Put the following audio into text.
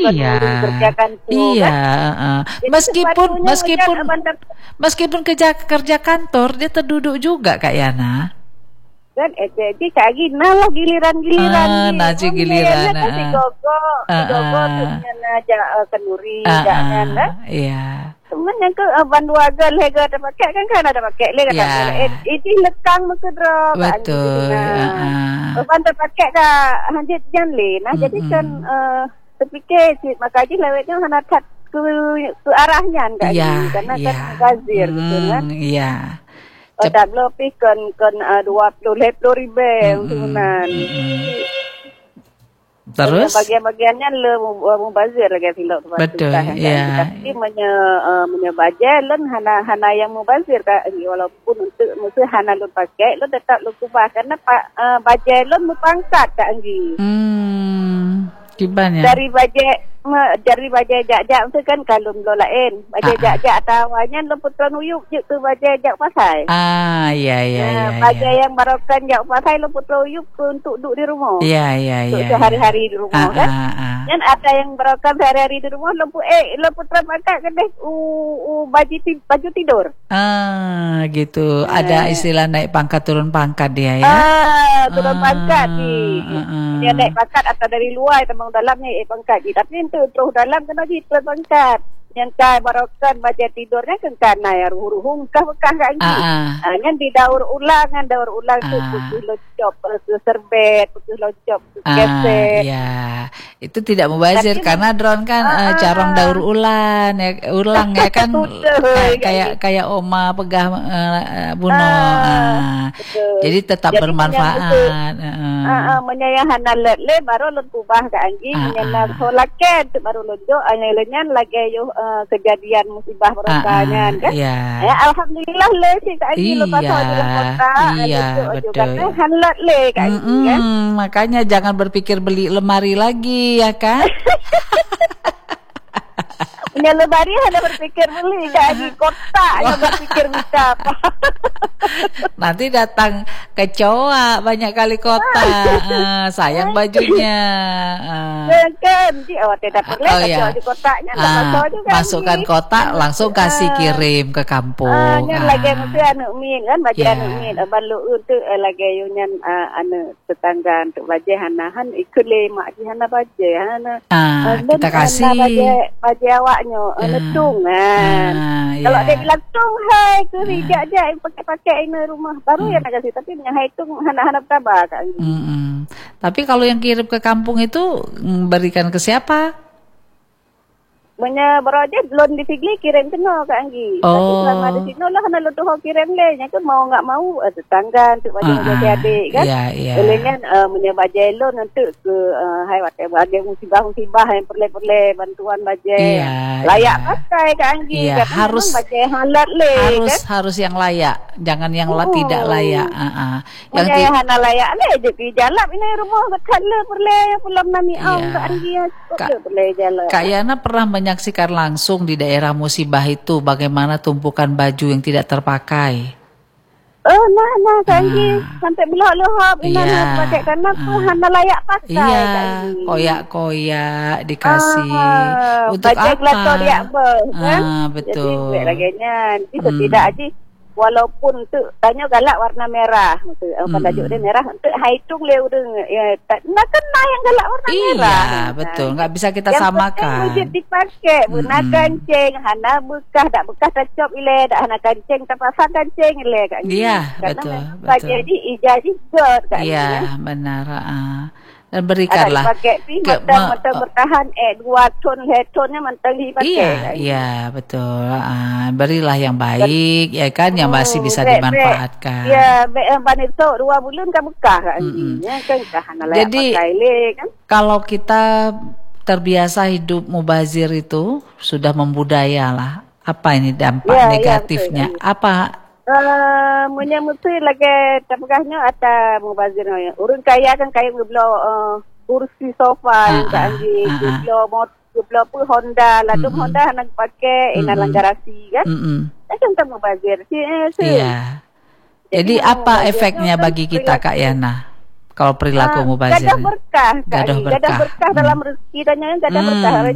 Iya. Kerjakan tu, Iya. kan? Meskipun kerja kantor dia terduduk juga Kak Yana. Kan jadi Kak Gina lah giliran Nasi giliran. Si gogo tu aja kenduri jangan lah. Iya. Temen yang ke banduaga lega ada pakai kan ada pakai lega tak. Ini lekang muka drop. Betul. Bantu pakai dah hanjit jan le. Nah jadi kan terfikir makanya lewatnya hana tat ke arahnya kan. Karena kan bazir gitu kan. Iya. Tak lebih kan 20 ribu untuk nan. Terus bagian-bagiannya mubazir lagi filok tu. Betul, ya. Tapi menyebaja lon hana yang mubazir walaupun untuk mesti hana lon pakai lon tetap lon kubah karena baja lon mupangkat tak anggi. Gimana? Dari baja jak-jak tu kan kalau lain. Baja jak-jak tawanya lo putra nuyuk je tu baja jak pasai. Iya. Baja yang barokan jak pasai lo putra nuyuk untuk duduk di rumah. Iya. Untuk sehari-hari di rumah kan. Dan ada yang barokan sehari-hari di rumah lo putra pakai kan deh baju tidur. Gitu. Ada istilah naik pangkat turun pangkat dia ya. Turun pangkat dia naik pangkat atau dari luar teman dalamnya pangkat. Tapi terus dalam kena turun pangkat. Yang kai barokan baca tidurnya kan ya ruhung bekah kan kan di daur ulang tu putih locop serbet putih locop keset itu tidak mubazir karena drone kan carong daur ulang ya kan kayak oma pegah buno jadi tetap bermanfaat menyayang hanal le baru lu kubah ka anggi menyana solaket baru lojo anyelenyan lagi yo kejadian musibah berokanya kan ya alhamdulillah le si Kak Anggi lepas di kota betul hanlat le Kak Anggi kan makanya jangan berpikir beli lemari lagi ya kan. Punya lemari hanya berpikir beli Kak Anggi kotak hanya berpikir bisa apa. Nanti datang kecoa banyak kali kotak sayang bajunya kan tidak perlu di kotaknya masukkan kotak langsung kasih kirim ke kampung lagi mesti anu min kan baju anu min balu untuk lagi yunan anu tetangga untuk baju hanahan ikut le mak hana baju hana kita kasih baju awaknya letungan kalau dia bilang tung hai ke rijak je pakai ini rumah baru ya nak kasih tapi yang hai tung hana tabah Kak Anggi. Tapi kalau yang kirim ke kampung itu berikan ke siapa? Berojek lon di Figli kirim kena Kak Anggi. Tapi selama di sini lah kena lutuh kirim le. Yang mau enggak mau tetangga untuk baju adik kan. Olehnya baja lon untuk ke bagi musibah yang perle bantuan baja. Layak pakai Kak Anggi. Harus baja halat le kan. Harus yang layak, jangan yang tidak layak. Yang hana layak le je pi jalan ini rumah dekat le perle pulang nami Kak Anggi. Perle jalan. Kak Yana pernah menyaksikan langsung di daerah musibah itu bagaimana tumpukan baju yang tidak terpakai. Nah Kak Anggi sampai belok-belok pakai karena hana layak pakai. Koyak-koyak dikasih untuk apa? Baca dia kan? Betul. Jadi laginya itu tidak aja. Walaupun tu tanya galak warna merah, maksud tajuk dia merah, untuk haitung le udah nak kena yang galak warna merah. Iya, betul. Enggak bisa kita samakan. Yang penting dipakai, guna kancing, hana bekah, tak bekah tak cop ile, tak hana kancing, tak pasang kancing ile Kak Anggi. Iya, betul. Jadi ijazah god Kak Anggi. Iya, benar. Dan berikanlah mentang bertahan 2 ton tonnya mentang dipakai. Iya betul. Berilah yang baik ya kan yang masih bisa dimanfaatkan. Ya, banito 2 bulan kan bekah kan. Jadi kan? Kalau kita terbiasa hidup mubazir itu sudah membudaya lah. Apa ini dampak negatifnya? Apa mesti lagi tapaknya ada mubazirnya. Urang kaya kan kaya ngeblo kursi sofa Kak Anggi, ngeblo pun Honda, lalu Honda nak pakai inalang garasi kan. Kan tak mubazir. Iya. Jadi apa efeknya bagi kita Kak Yana? Kalau perilaku mubazir. Gadah berkah dalam rezeki dan gadah berkah.